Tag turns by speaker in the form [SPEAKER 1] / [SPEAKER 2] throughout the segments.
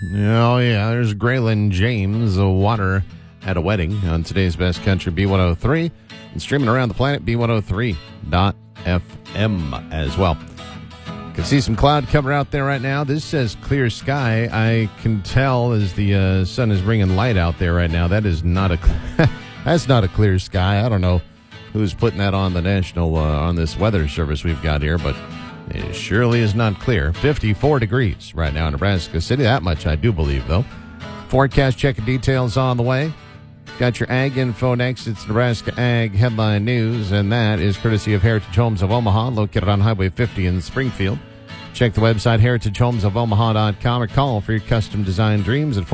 [SPEAKER 1] Oh, yeah, there's Graylin James, Water at a Wedding on today's Best Country B103 and streaming around the planet B103.fm as well. You can see some cloud cover out there right now. This says clear sky. I can tell as the sun is bringing light out there right now. That is not that's not a clear sky. I don't know who's putting that on the national on this weather service we've got here, but it surely is not clear. 54 degrees right now in Nebraska City. That much I do believe, though. Forecast checking details on the way. Got your ag info next. It's Nebraska Ag Headline News, and that is courtesy of Heritage Homes of Omaha, located on Highway 50 in Springfield. Check the website, heritagehomesofomaha.com, or call for your custom design dreams at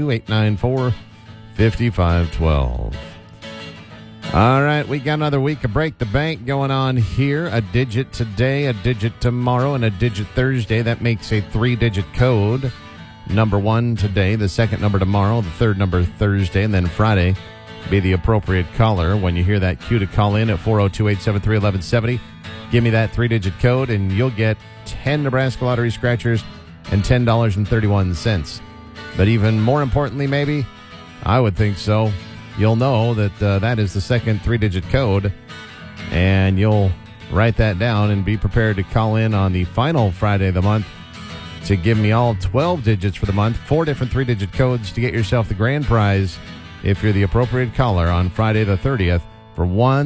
[SPEAKER 1] 402-894-5512. All right, we got another week of Break the Bank going on here. A digit today, a digit tomorrow, and a digit Thursday. That makes a 3-digit code. Number 1 today, the second number tomorrow, the third number Thursday, and then Friday be the appropriate caller. When you hear that cue to call in at 402-873-1170, give me that 3-digit code, and you'll get 10 Nebraska Lottery scratchers and $10.31. But even more importantly, maybe, I would think so, you'll know that that is the second 3-digit code, and you'll write that down and be prepared to call in on the final Friday of the month to give me all 12 digits for the month, 4 different 3-digit codes to get yourself the grand prize if you're the appropriate caller on Friday the 30th for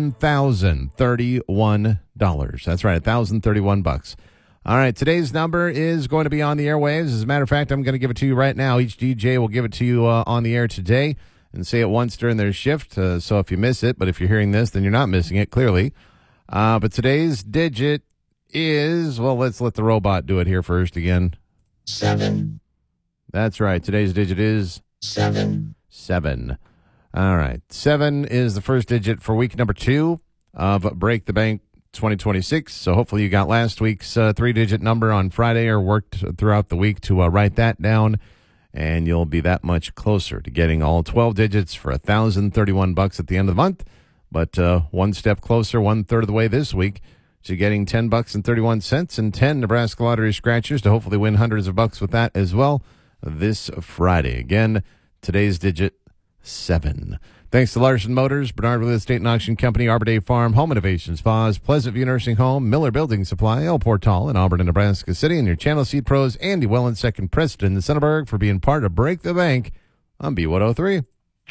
[SPEAKER 1] $1,031. That's right, $1,031. All right, today's number is going to be on the airwaves. As a matter of fact, I'm going to give it to you right now. Each DJ will give it to you on the air today and say it once during their shift, so if you miss it, but if you're hearing this, then you're not missing it, clearly. But today's digit is, well, let's let the robot do it here first again.
[SPEAKER 2] 7.
[SPEAKER 1] That's right. Today's digit is
[SPEAKER 2] 7.
[SPEAKER 1] 7. All right. 7 is the first digit for week number 2 of Break the Bank 2026. So hopefully you got last week's 3-digit number on Friday or worked throughout the week to write that down, and you'll be that much closer to getting all 12 digits for $1,031 at the end of the month. But one step closer, 1/3 of the way this week, to getting $10.31 and 10 Nebraska Lottery scratchers to hopefully win hundreds of bucks with that as well this Friday. Again, today's digit 7. Thanks to Larson Motors, Bernard Real Estate and Auction Company, Arbor Day Farm, Home Innovation Spas, Pleasant View Nursing Home, Miller Building Supply, El Portal in Auburn and Nebraska City, and your Channel Seed Pros, Andy Wellen, second Preston Sonnenberg, for being part of Break the Bank on B103.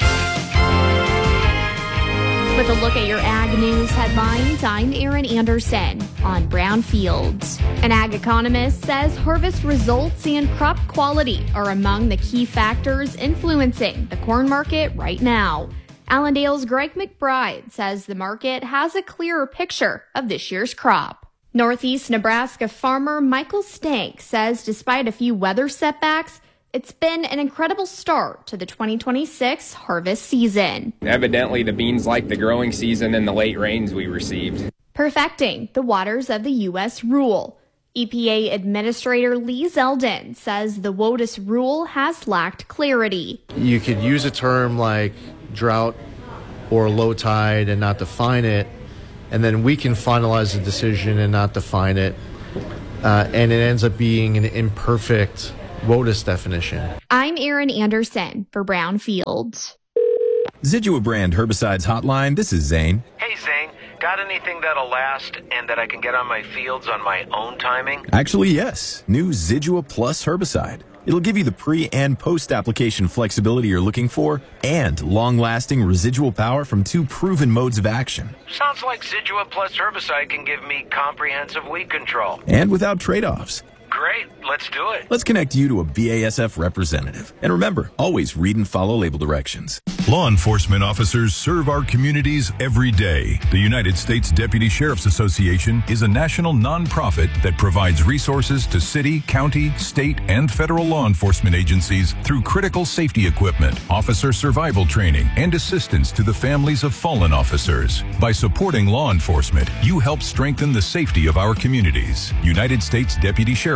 [SPEAKER 3] With a look at your ag news headlines, I'm Erin Anderson on Brownfields. An ag economist says harvest results and crop quality are among the key factors influencing the corn market right now. Allendale's Greg McBride says the market has a clearer picture of this year's crop. Northeast Nebraska farmer Michael Stank says despite a few weather setbacks, it's been an incredible start to the 2026 harvest season.
[SPEAKER 4] Evidently, the beans like the growing season and the late rains we received.
[SPEAKER 3] Perfecting the waters of the U.S. rule. EPA Administrator Lee Zeldin says the WOTUS rule has lacked clarity.
[SPEAKER 5] You could use a term like drought or low tide and not define it, and then we can finalize the decision and not define it, and it ends up being an imperfect WOTUS definition.
[SPEAKER 3] I'm Erin Anderson for Brownfields.
[SPEAKER 6] Zidua brand herbicides hotline. This is Zane.
[SPEAKER 7] Hey, Zane. Got anything that'll last and that I can get on my fields on my own timing?
[SPEAKER 6] Actually, yes. New Zidua Plus herbicide. It'll give you the pre- and post-application flexibility you're looking for and long-lasting residual power from 2 proven modes of action.
[SPEAKER 7] Sounds like Zidua Plus herbicide can give me comprehensive weed control.
[SPEAKER 6] And without trade-offs.
[SPEAKER 7] Great, let's do it.
[SPEAKER 6] Let's connect you to a BASF representative. And remember, always read and follow label directions.
[SPEAKER 8] Law enforcement officers serve our communities every day. The United States Deputy Sheriff's Association is a national nonprofit that provides resources to city, county, state, and federal law enforcement agencies through critical safety equipment, officer survival training, and assistance to the families of fallen officers. By supporting law enforcement, you help strengthen the safety of our communities. United States Deputy Sheriff's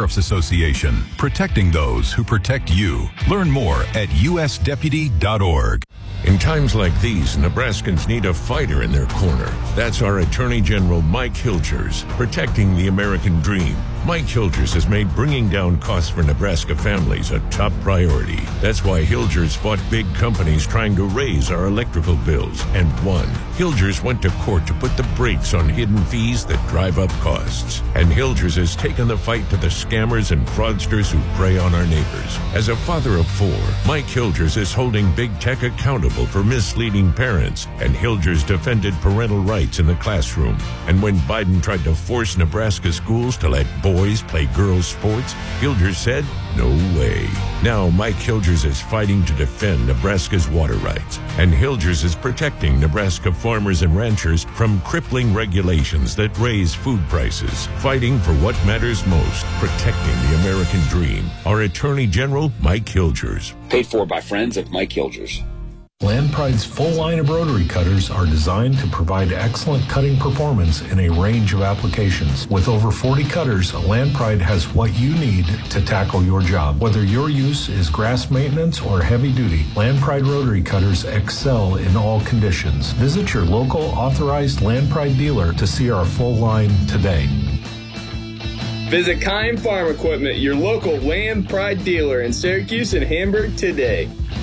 [SPEAKER 8] Sheriff's Association, protecting those who protect you. Learn more at usdeputy.org.
[SPEAKER 9] In times like these, Nebraskans need a fighter in their corner. That's our Attorney General Mike Hilgers, protecting the American dream. Mike Hilgers has made bringing down costs for Nebraska families a top priority. That's why Hilgers fought big companies trying to raise our electrical bills and won. Hilgers went to court to put the brakes on hidden fees that drive up costs. And Hilgers has taken the fight to the scammers and fraudsters who prey on our neighbors. As a father of 4, Mike Hilgers is holding big tech accountable for misleading parents, and Hilgers defended parental rights in the classroom. And when Biden tried to force Nebraska schools to let boys play girls' sports, Hilgers said, no way. Now Mike Hilgers is fighting to defend Nebraska's water rights, and Hilgers is protecting Nebraska farmers and ranchers from crippling regulations that raise food prices, fighting for what matters most, protecting the American dream. Our Attorney General, Mike Hilgers.
[SPEAKER 10] Paid for by friends of Mike Hilgers.
[SPEAKER 11] Landpride's full line of rotary cutters are designed to provide excellent cutting performance in a range of applications. With over 40 cutters, Landpride has what you need to tackle your job. Whether your use is grass maintenance or heavy duty, Landpride rotary cutters excel in all conditions. Visit your local authorized Landpride dealer to see our full line today.
[SPEAKER 12] Visit Kime Farm Equipment, your local Landpride dealer in Syracuse and Hamburg today.